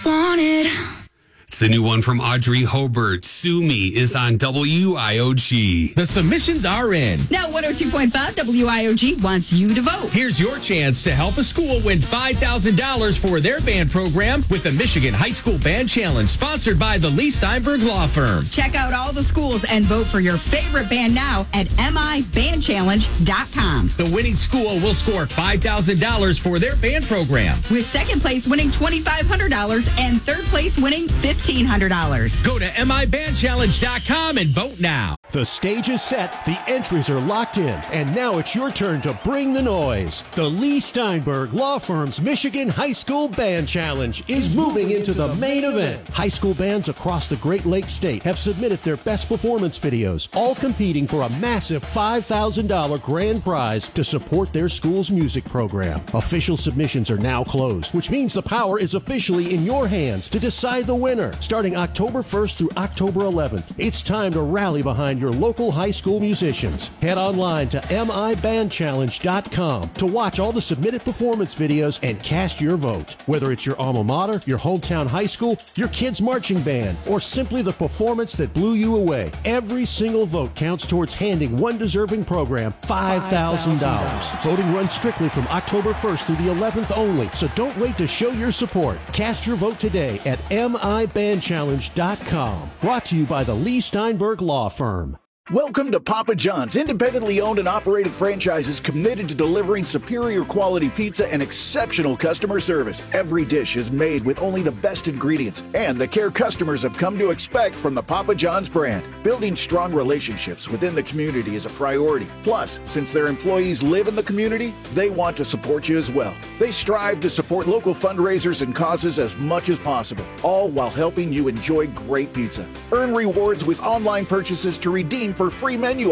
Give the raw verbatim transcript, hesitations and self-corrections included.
want it. It's the new one from Audrey Hobart. Sue Me is on W I O G. The submissions are in. Now one oh two point five W I O G wants you to vote. Here's your chance to help a school win five thousand dollars for their band program with the Michigan High School Band Challenge, sponsored by the Lee Steinberg Law Firm. Check out all the schools and vote for your favorite band now at M I band challenge dot com. The winning school will score five thousand dollars for their band program, with second place winning twenty-five hundred dollars and third place winning fifteen hundred dollars. Go to M I band challenge dot com and vote now. The stage is set, the entries are locked in, and now it's your turn to bring the noise. The Lee Steinberg Law Firm's Michigan High School Band Challenge is moving into the main event. High school bands across the Great Lakes state have submitted their best performance videos, all competing for a massive five thousand dollars grand prize to support their school's music program. Official submissions are now closed, which means the power is officially in your hands to decide the winner. Starting October first through October eleventh, it's time to rally behind your local high school musicians. Head online to M I band challenge dot com to watch all the submitted performance videos and cast your vote. Whether it's your alma mater, your hometown high school, your kid's marching band, or simply the performance that blew you away, every single vote counts towards handing one deserving program five thousand dollars. Voting runs strictly from October first through the eleventh only, so don't wait to show your support. Cast your vote today at M I band challenge dot com. Brought to you by the Lee Steinberg Law Firm. Welcome to Papa John's, independently owned and operated franchises committed to delivering superior quality pizza and exceptional customer service. Every dish is made with only the best ingredients and the care customers have come to expect from the Papa John's brand. Building strong relationships within the community is a priority. Plus, since their employees live in the community, they want to support you as well. They strive to support local fundraisers and causes as much as possible, all while helping you enjoy great pizza. Earn rewards with online purchases to redeem for free menu